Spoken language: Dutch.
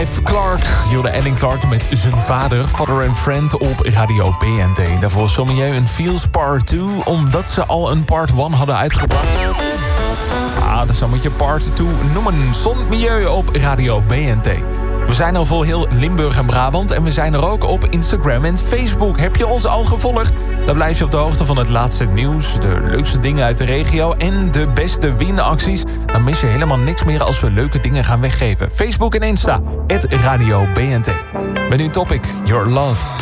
Clark, Jorde Elling Clark met zijn vader, Father and Friend op Radio BNT. Daarvoor Sommieu een Feels Part 2, omdat ze al een Part 1 hadden uitgebracht. Dus dan moet je Part 2 noemen. Sommieu op Radio BNT. We zijn al voor heel Limburg en Brabant en we zijn er ook op Instagram en Facebook. Heb je ons al gevolgd? Dan blijf je op de hoogte van het laatste nieuws, de leukste dingen uit de regio en de beste winacties. Dan mis je helemaal niks meer als we leuke dingen gaan weggeven. Facebook en Insta, @Radio BNT. Met nu topic, Your Love.